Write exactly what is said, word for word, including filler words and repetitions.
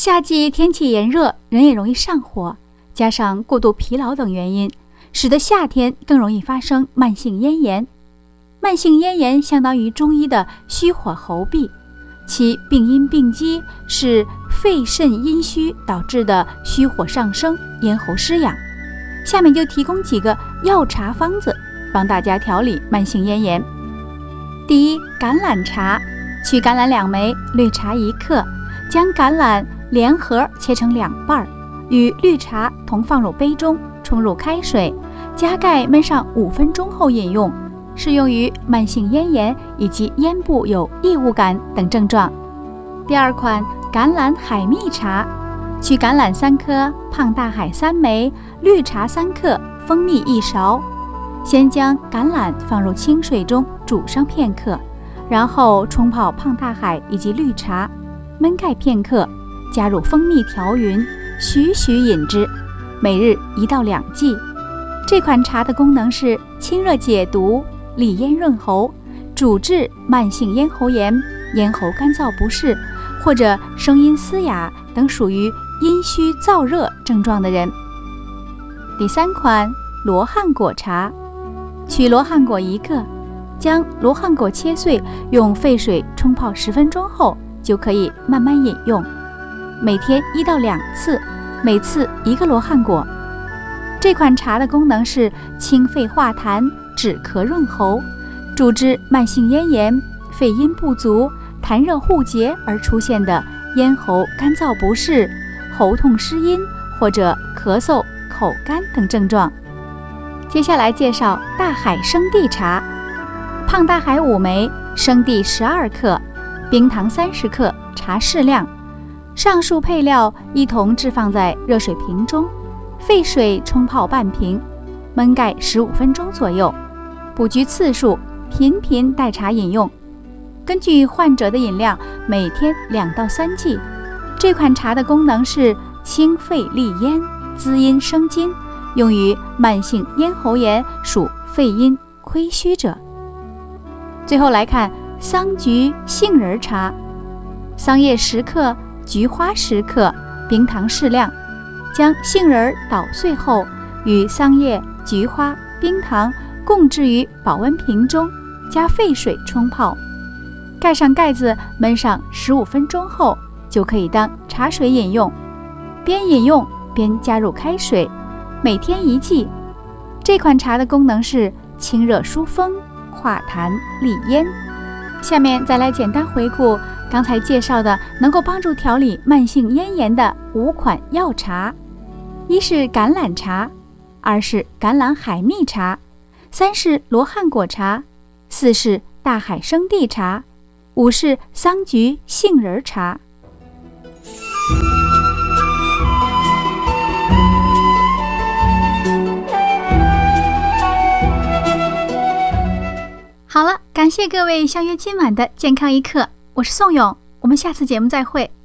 夏季天气炎热，人也容易上火，加上过度疲劳等原因，使得夏天更容易发生慢性咽炎。慢性咽炎相当于中医的虚火喉痹，其病因病机是肺肾阴虚导致的虚火上升，咽喉失养。下面就提供几个药茶方子，帮大家调理慢性咽炎。第一，橄榄茶。取橄榄两枚，绿茶一克，将橄榄连核切成两半，与绿茶同放入杯中，冲入开水，加盖焖上五分钟后饮用，适用于慢性咽炎以及咽部有异物感等症状。第二款，橄榄海蜜茶。取橄榄三颗，胖大海三枚，绿茶三克，蜂蜜一勺。先将橄榄放入清水中煮上片刻，然后冲泡胖大海以及绿茶，焖盖片刻，加入蜂蜜调匀，徐徐饮之，每日一到两剂。这款茶的功能是清热解毒、利咽润喉，主治慢性咽喉炎、咽喉干燥不适或者声音嘶哑等属于阴虚燥热症状的人。第三款，罗汉果茶。取罗汉果一个，将罗汉果切碎，用沸水冲泡十分钟后就可以慢慢饮用，每天一到两次，每次一个罗汉果。这款茶的功能是清肺化痰、止咳润喉，主治慢性咽炎、肺阴不足、痰热互结而出现的咽喉干燥不适、喉痛失音或者咳嗽、口干等症状。接下来介绍大海生地茶。胖大海五枚，生地十二克，冰糖三十克，茶适量。上述配料一同置放在热水瓶中，沸水冲泡半瓶，焖盖十五分钟左右，不拘次数，频频代茶饮用。根据患者的饮量，每天两到三剂。这款茶的功能是清肺利咽、滋阴生津，用于慢性咽喉炎属肺阴亏虚者。最后来看桑菊杏仁茶。桑叶十克，菊花十克，冰糖适量。将杏仁捣碎后，与桑叶、菊花、冰糖共置于保温瓶中，加沸水冲泡，盖上盖子焖上十五分钟后，就可以当茶水饮用。边饮用边加入开水，每天一剂。这款茶的功能是清热疏风、化痰利咽。下面再来简单回顾刚才介绍的能够帮助调理慢性咽炎的五款药茶。一是橄榄茶，二是橄榄海蜜茶，三是罗汉果茶，四是大海生地茶，五是桑菊杏仁茶。好了，感谢各位相约今晚的健康一刻，我是宋勇，我们下次节目再会。